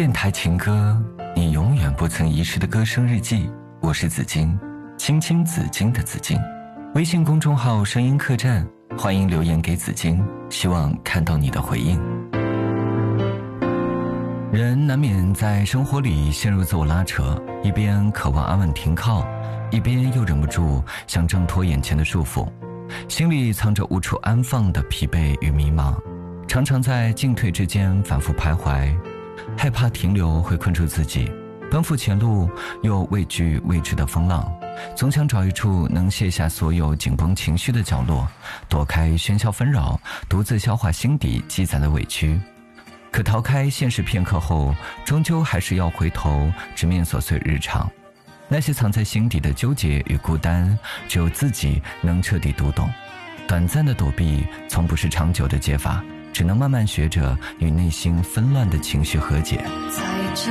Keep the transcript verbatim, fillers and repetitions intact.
电台情歌，你永远不曾遗失的歌声日记。我是紫金，青青紫金的紫金。微信公众号声音客栈，欢迎留言给紫金，希望看到你的回应。人难免在生活里陷入自我拉扯，一边渴望安稳停靠，一边又忍不住想挣脱眼前的束缚，心里藏着无处安放的疲惫与迷茫，常常在进退之间反复徘徊，害怕停留会困住自己，奔赴前路又畏惧未知的风浪，总想找一处能卸下所有紧绷情绪的角落，躲开喧嚣纷扰，独自消化心底积攒的委屈。可逃开现实片刻后，终究还是要回头直面琐碎日常。那些藏在心底的纠结与孤单，只有自己能彻底读懂。短暂的躲避从不是长久的解法，只能慢慢学着与内心纷乱的情绪和解。